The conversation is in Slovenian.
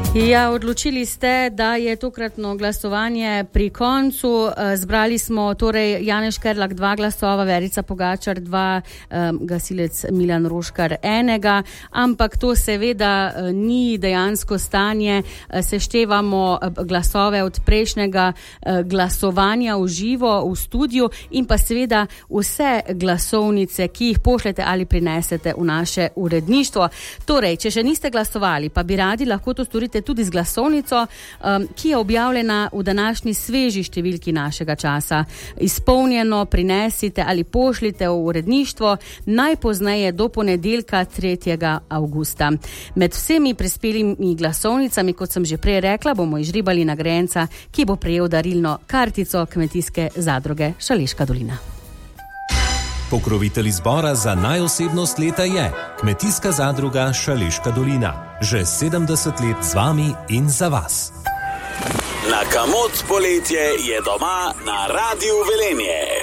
Ja, odločili ste, da je tokratno glasovanje pri koncu. Zbrali smo torej Janez Škerlak 2 glasova, Verica Pogačar 2, gasilec Milan Roškar 1, ampak to seveda ni dejansko stanje. Seštevamo glasove od prejšnjega glasovanja v živo v studiu in pa seveda vse glasovnice, ki jih pošljete ali prinesete v naše uredništvo. Torej, če še niste glasovali, pa bi radi, lahko to storite tudi z glasovnico, ki je objavljena v današnji sveži številki našega časa. Izpolnjeno prinesite ali pošljite v uredništvo najpozneje do ponedeljka 3. avgusta. Med vsemi prispelimi glasovnicami, kot sem že prej rekla, bomo izžrebali nagrajenca, ki bo prejel darilno kartico Kmetijske zadruge Šaleška dolina. Pokrovitelj izbora za najosebnost leta je Kmetijska zadruga Šaleška dolina. Že 70 let z vami in za vas. Na Kamot poletje je doma na Radiu Velenje.